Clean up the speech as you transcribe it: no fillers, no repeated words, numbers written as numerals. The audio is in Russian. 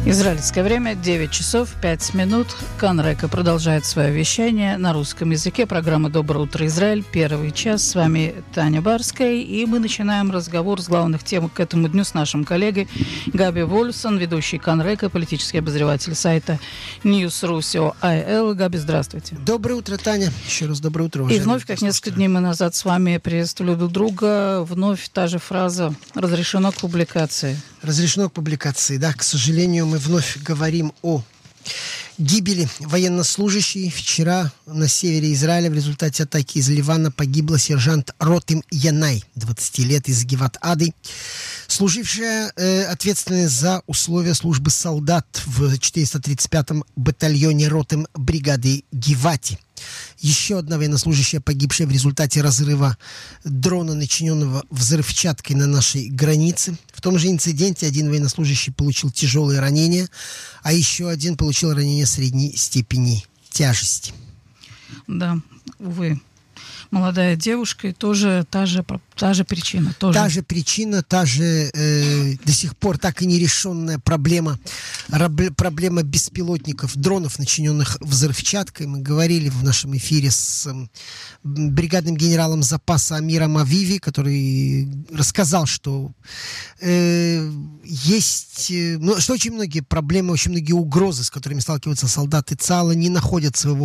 Израильское время 9 часов 5 минут. Канрека продолжает свое вещание на русском языке. Программа «Доброе утро, Израиль». Первый час. С вами Таня Барская. И мы начинаем разговор с главных тем к этому дню с нашим коллегой Габи Вольфсон, ведущий Канрека, политический обозреватель сайта News.ru.ил. Габи, здравствуйте. Доброе утро, Таня. Еще раз доброе утро. И вновь, как несколько дней мы назад с вами приветствовали друг друга, вновь та же фраза «разрешено к публикации». Разрешено к публикации, да. К сожалению, мы вновь говорим о гибели военнослужащей. Вчера на севере Израиля в результате атаки из Ливана погибла сержант Ротим Янай, 20 лет, из Гиват-Ады, служившая ответственной за условия службы солдат в 435-м батальоне Ротим бригады Гивати. Еще одна военнослужащая, погибшая в результате разрыва дрона, начиненного взрывчаткой на нашей границе. В том же инциденте один военнослужащий получил тяжелые ранения, а еще один получил ранение средней степени тяжести. Да, увы. Молодая девушка, и тоже та же причина. Та же причина, та же до сих пор так и нерешенная проблема беспилотников, дронов, начиненных взрывчаткой. Мы говорили в нашем эфире с бригадным генералом запаса Амиром Авиви, который рассказал, что есть, что очень многие проблемы, очень многие угрозы, с которыми сталкиваются солдаты ЦАЛа, не находят своего